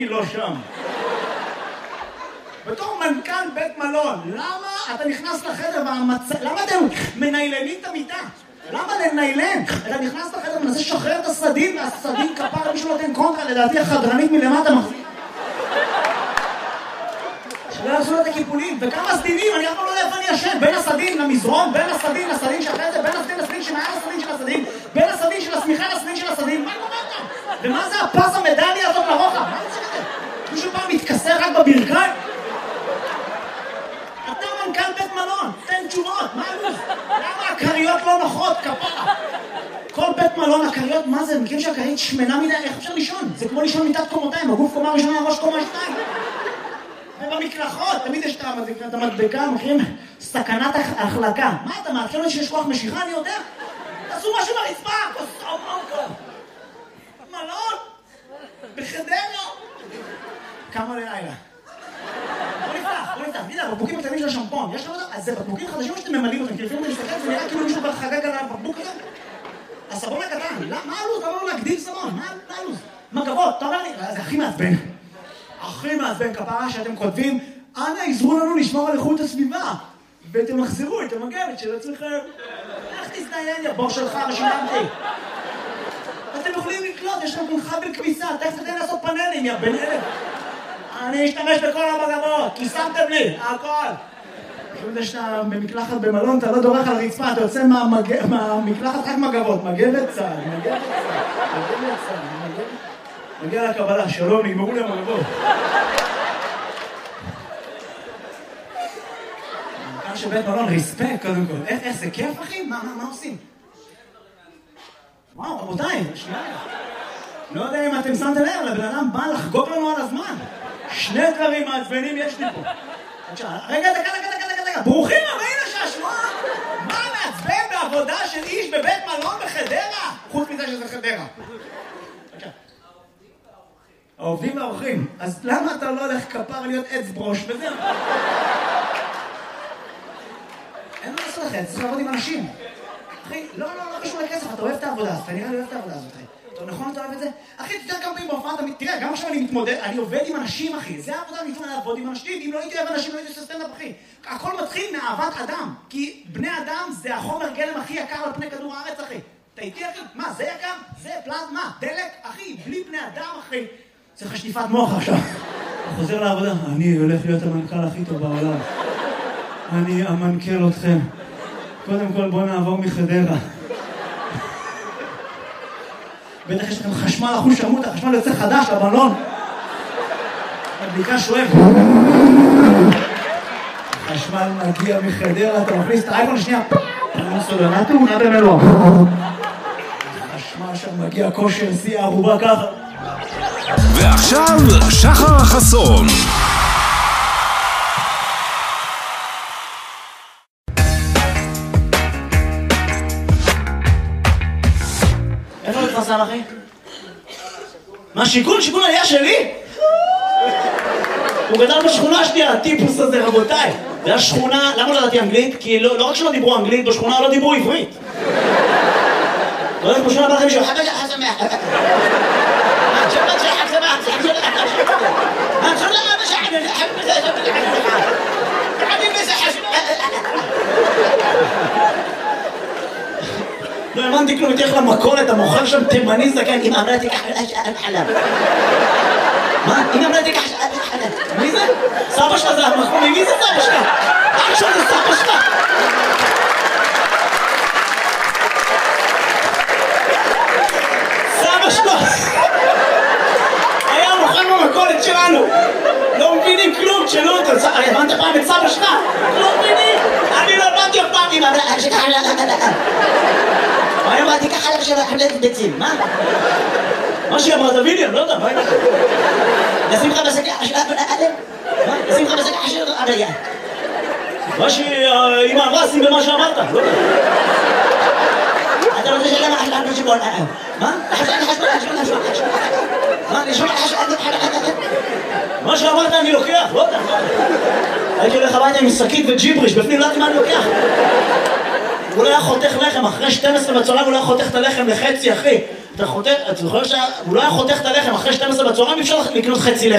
לא שם. בתור מנכ"ל בית מלון, למה אתה נכנס לחדר למה אתם מניילנים את המיטה? למה לניילן? אתה נכנס לחדר ומנסה לשחרר את הסדין, והסדין כפר מישהו נותן קונטרה, לדעתי החדרנית מלמטה מחזיק. שלא יעשו לה את הקיפולים, וכמה סדינים, אני אף פעם לא יודע איפה אני ישן, בין הסדין למזרון, בין הסדין לסדין שאחרי זה, בין הסדין לסדין שמעל הסדין של הסדין, בין הסדין של השמיכה לסדין של הסדין, מה קורה כאן? ומה זה הפס המדליה הזאת לרוחב? מה זה שזה? מישהו פעם מתכסה רק בברכיים? אתה מנכ"ל בית מלון, תן תשובות, מה הלו"ז? למה הכריות לא נוחות, כפרה? כל בית מלון, הכריות, מה זה? מכיר שהכרית שמנה מדי, איך אפשר לישון? זה כמו לישון מיטת קומותיים, הגוף קומה ראשונה, הראש קומה שתיים. ובמקלחות, תמיד יש את המדבקה, מכירים? סכנת החלקה. מה אתה מאתכם שיש כוח משיכה, אני יודע? תעשו משהו ברצפה, תעשו מלון, בחדרה. כמה לילה. בוא נפתח, תגיד, הבקבוקים הקטנים של השמפון, יש לך אותם? אז זה בקבוקים חדשים שאתם ממלאים אותם, כי לפעמים אני מסתכל, זה נראה כאילו מישהו כבר חגג על הבקבוק הזה. הסבון הקטן, מה הלו"ז? למה לא להגדיל סבון? מה הלו"ז? מגבות, אתה אומר לי, זה הכי מעצבן. הכי מעצבן כפרה שאתם כותבים, אנא עזרו לנו לשמור על איכות הסביבה, ותמחזרו את המגבת של עצמכם. איך תזדיין, יא בור שלך, ושילמתי. אתם יכולים לקלוט, יש לכם חבל כביסה, תכף תתן לעשות פאנלים, יא בן אלף. אני אשתמש בכל המגבות, כי שמתם לי, הכל. כשאתה שאתה במקלחת במלון, אתה לא דורך על הרצפה, אתה יוצא מהמקלחת רק מגבות, מגבת צהל, מגיע לקבלה, שלום, נגמרו להם המגבות. מנכ"ל של בית מלון, ריספקט קודם כל. איך זה כיף, אחי? מה עושים? וואו, רבותיי, שנייה. לא יודע אם אתם שמתם לב, לבן אדם בא לחגוג לנו על הזמן. שני דברים מעצבנים יש לי פה. רגע, דקה. ברוכים הבאים לשעשוע. מה מעצבן בעבודה של איש בבית מלון בחדרה? חוץ מזה שזה חדרה. העובדים והאורחים. אז למה אתה לא הולך כפר להיות עץ ברוש וזהו? אין מה לעשות לכם, צריך לעבוד עם אנשים. אחי, לא קשור לכסף, אתה אוהב את העבודה, אתה נראה לי אוהב את העבודה הזאת, אחי. נכון, אתה אוהב את זה? אחי, תתאר כמה פעמים בהופעה, תראה, גם עכשיו אני מתמודד, אני עובד עם אנשים, אחי. זה העבודה, אני מתמודד לעבוד עם אנשים. אם לא הייתי אוהב אנשים, לא הייתי עושה סטנדאפ, אחי. הכל מתחיל מאהבת אדם. כי בני אדם זה החומר גלם הכי יקר על פני כדור הארץ, אחי. אתה איתי, אחי? מה, זה יקר? זה פלזמה, דלק, אחי. בלי בני אדם, אחי. צריך שטיפת מוח עכשיו. חוזר לעבודה. אני הולך להיות המנכ"ל הכי טוב בעולם. אני אמנכ"ל אתכם. קודם כל בוא נעבור מחדרה. בטח יש לכם חשמל אחוז שמות, החשמל יוצא חדש לבלון. הבדיקה שואב. החשמל מגיע מחדרה, אתה מכניס את האייפון שנייה. סולנה תאונה במלוא. החשמל שם מגיע כושר, שיא הערובה ככה. ועכשיו שחר חסון. איפה מתפרסם, אחי? מה, שיכון? שיכון היה שלי? הוא גדל בשכונה שלי, הטיפוס הזה, רבותיי. זה השכונה, למה לא ידעתי אנגלית? כי לא רק שלא דיברו אנגלית, בשכונה לא דיברו עברית. לא יודעת, בשכונה בא לכם מישהו, לא האמנתי כלום, תלך למכולת, המוכר שם תימני זקן, אמא אמרה תיקח חלב. מה? אמא אמרה תיקח חלב. מי זה? סבא שלך זה המחמוני, מי זה סבא שלך? עכשיו זה סבא שלך. סבא שלך. היה מוכר במכולת שלנו. לא מבינים כלום, תשאלו אותו. הבנת פעם את סבא שלך? לא מבינים. אני לא הבנתי אף פעם, אמא אמרה תיקח חלב. אני אמרתי ככה לך של חבלת ביצים, מה? מה שהיא אמרת וידאו, לא יודע, מה היא אמרת? נשים לך בסקה חשב אדם? מה? נשים לך בסקה חשב אדם? מה שאמא אמרה, שים במה שאמרת, לא יודע. אתה רוצה שאלה מה חשב אדם שבול אדם? מה? מה? נשמע חשב אדם? מה שאמרת אני לוקח, לא יודע. הייתי הולך הביתה עם שקית וג'יבריש, בפנים לא יודעת מה אני לוקח. הוא לא היה חותך לחם, אחרי 12 בצהריים הוא לא היה חותך את הלחם לחצי, אחי. אתה חותך, אתה זוכר שהוא לא היה חותך את הלחם אחרי 12 בצהריים, אפשר לקנות חצי לחם.